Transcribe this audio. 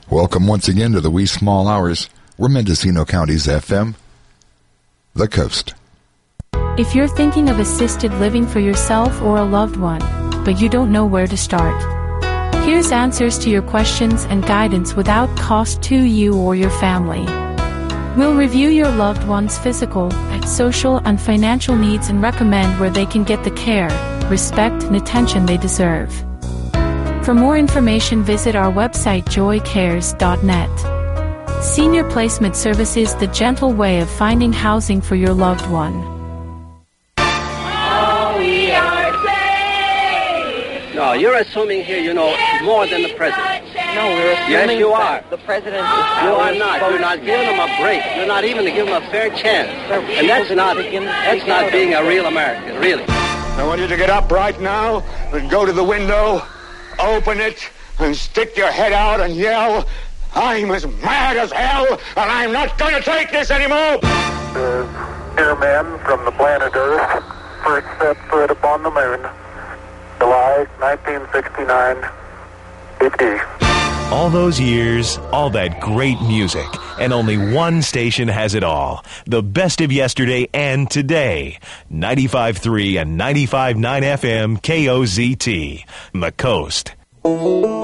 Welcome once again to the wee small hours. We're Mendocino County's FM, The Coast. If you're thinking of assisted living for yourself or a loved one, but you don't know where to start, here's answers to your questions and guidance without cost to you or your family. We'll review your loved one's physical, social, and financial needs and recommend where they can get the care, respect, and attention they deserve. For more information, visit our website joycares.net. Senior Placement Service is the gentle way of finding housing for your loved one. Oh, we are saved! No, you're assuming here you know more than the president. No, we're assuming yes, you are. The president is You are not. You're not giving them a break. You're not even to give them a fair chance. And that's not being a real American, really. I want you to get up right now and go to the window, open it, and stick your head out and yell, "I'm as mad as hell, and I'm not going to take this anymore!" The dear man from the planet Earth first set foot upon the moon, July 1969, 50. All those years, all that great music, and only one station has it all. The best of yesterday and today. 95.3 and 95.9 FM KOZT. The Coast.